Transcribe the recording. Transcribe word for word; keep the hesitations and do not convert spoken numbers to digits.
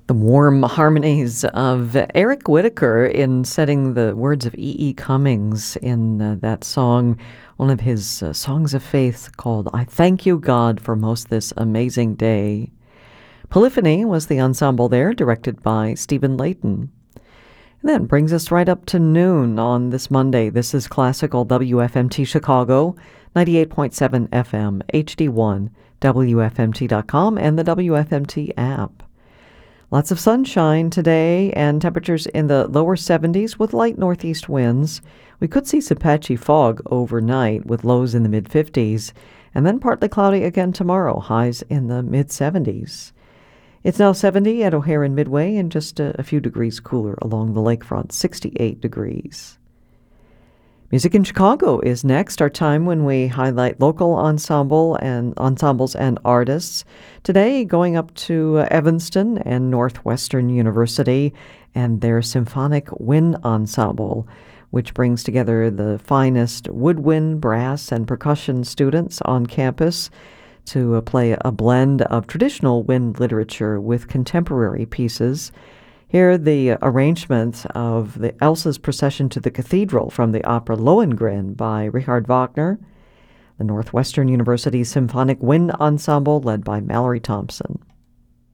The warm harmonies of Eric Whitacre in setting the words of E E. Cummings in uh, that song, one of his uh, songs of faith called I Thank You, God, for Most This Amazing Day. Polyphony was the ensemble there, directed by Stephen Layton. And that brings us right up to noon on this Monday. This is Classical W F M T Chicago, ninety-eight point seven F M, H D one, W F M T dot com, and the W F M T app. Lots of sunshine today and temperatures in the lower seventies with light northeast winds. We could see some patchy fog overnight with lows in the mid-fifties, and then partly cloudy again tomorrow, highs in the mid-seventies. It's now seventy at O'Hare and Midway and just a, a few degrees cooler along the lakefront, sixty-eight degrees. Music in Chicago is next, our time when we highlight local ensemble and ensembles and artists. Today, going up to uh, Evanston and Northwestern University and their Symphonic Wind Ensemble, which brings together the finest woodwind, brass, and percussion students on campus to uh, play a blend of traditional wind literature with contemporary pieces. Here, the arrangement of the Elsa's Procession to the Cathedral from the opera Lohengrin by Richard Wagner, the Northwestern University Symphonic Wind Ensemble led by Mallory Thompson.